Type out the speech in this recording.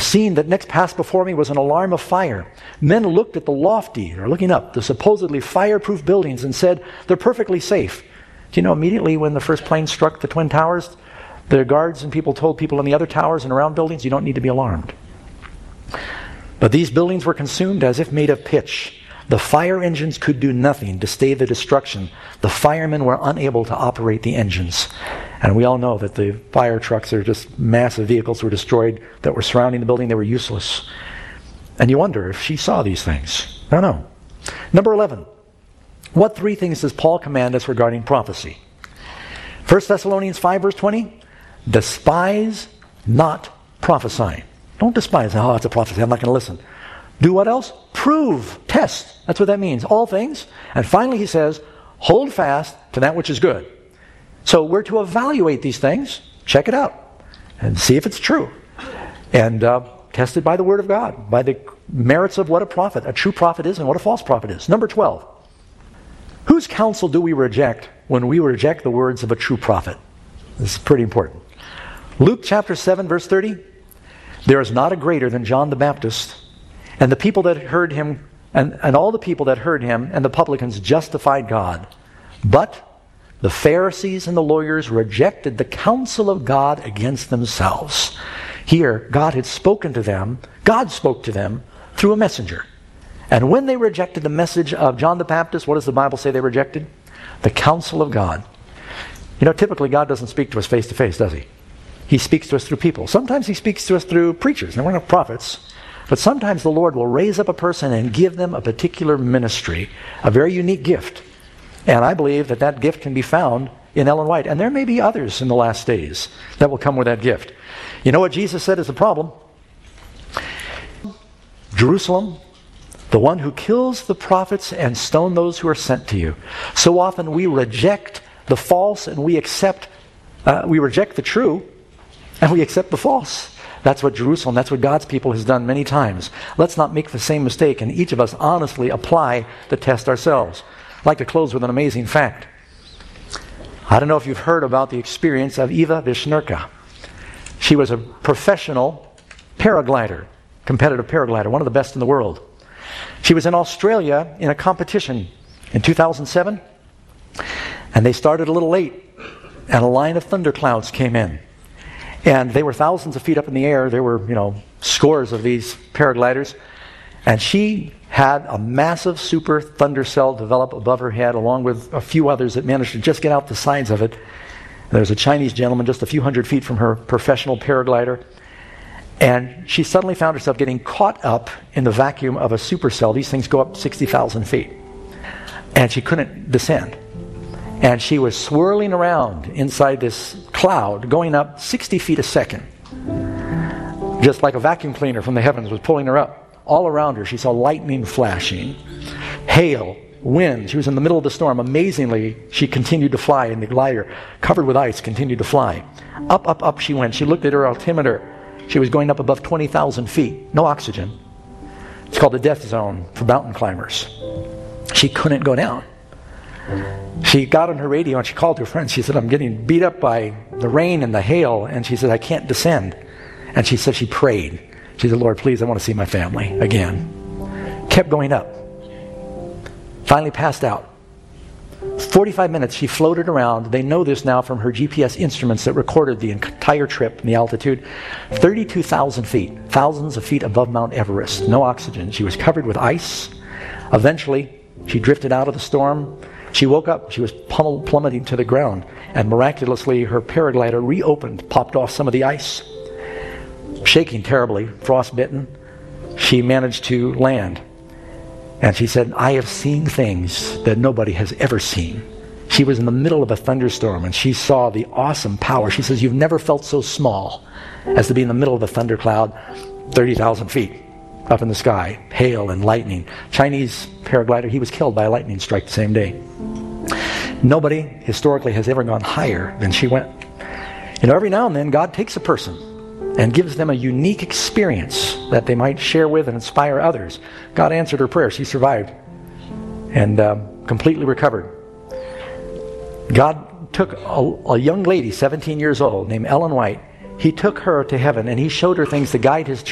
scene that next passed before me was an alarm of fire. Men looked at the lofty, or looking up, the supposedly fireproof buildings and said, they're perfectly safe. Do you know immediately when the first plane struck the Twin Towers, the guards and people told people in the other towers and around buildings, you don't need to be alarmed. But these buildings were consumed as if made of pitch. The fire engines could do nothing to stay the destruction. The firemen were unable to operate the engines. And we all know that the fire trucks are just massive vehicles were destroyed that were surrounding the building. They were useless. And you wonder if she saw these things. I don't know. Number 11. What three things does Paul command us regarding prophecy? 1 Thessalonians 5 verse 20. Despise not prophesying. Don't despise. Oh, it's a prophecy. I'm not going to listen. Do what else? Prove. Test. That's what that means. All things. And finally he says, hold fast to that which is good. So we're to evaluate these things, check it out, and see if it's true. And test it by the Word of God, by the merits of what a true prophet is and what a false prophet is. Number 12. Whose counsel do we reject when we reject the words of a true prophet? This is pretty important. Luke chapter 7 verse 30. There is not a greater than John the Baptist, and the people that heard him, and all the people that heard him and the publicans justified God. But the Pharisees and the lawyers rejected the counsel of God against themselves. Here, God had spoken to them. God spoke to them through a messenger. And when they rejected the message of John the Baptist, what does the Bible say they rejected? The counsel of God. You know, typically God doesn't speak to us face to face, does he? He speaks to us through people. Sometimes he speaks to us through preachers. Now, we're not prophets. But sometimes the Lord will raise up a person and give them a particular ministry, a very unique gift. And I believe that that gift can be found in Ellen White. And there may be others in the last days that will come with that gift. You know what Jesus said is the problem? Jerusalem, the one who kills the prophets and stone those who are sent to you. So often we reject the false and we reject the true and we accept the false. That's what Jerusalem, that's what God's people has done many times. Let's not make the same mistake and each of us honestly apply the test ourselves. I'd like to close with an amazing fact. I don't know if you've heard about the experience of Eva Vishnurka. She was a professional paraglider, competitive paraglider, one of the best in the world. She was in Australia in a competition in 2007, and they started a little late, and a line of thunderclouds came in. And they were thousands of feet up in the air. There were, scores of these paragliders. And she had a massive super thunder cell develop above her head, along with a few others that managed to just get out the sides of it. There's a Chinese gentleman just a few hundred feet from her, professional paraglider. And she suddenly found herself getting caught up in the vacuum of a supercell. These things go up 60,000 feet. And she couldn't descend. And she was swirling around inside this cloud, going up 60 feet a second. Just like a vacuum cleaner from the heavens was pulling her up. All around her, she saw lightning flashing, hail, wind. She was in the middle of the storm. Amazingly, she continued to fly, and the glider, covered with ice, continued to fly. Up, up, up she went. She looked at her altimeter. She was going up above 20,000 feet. No oxygen. It's called the death zone for mountain climbers. She couldn't go down. She got on her radio and she called her friends. She said, I'm getting beat up by the rain and the hail. And she said, I can't descend. And she said she prayed. She said, Lord, please, I want to see my family again. Kept going up. Finally passed out. 45 minutes she floated around. They know this now from her GPS instruments that recorded the entire trip and the altitude. 32,000 feet, thousands of feet above Mount Everest. No oxygen. She was covered with ice. Eventually, she drifted out of the storm. She woke up. She was plummeting to the ground. And miraculously, her paraglider reopened, popped off some of the ice. Shaking terribly, frostbitten, she managed to land. And she said, I have seen things that nobody has ever seen. She was in the middle of a thunderstorm and she saw the awesome power. She says, you've never felt so small as to be in the middle of a thundercloud, 30,000 feet up in the sky, hail and lightning. Chinese paraglider, he was killed by a lightning strike the same day. Nobody historically has ever gone higher than she went. Every now and then God takes a person and gives them a unique experience that they might share with and inspire others. God answered her prayer. She survived and completely recovered. God took a young lady, 17 years old, named Ellen White. He took her to heaven and he showed her things to guide his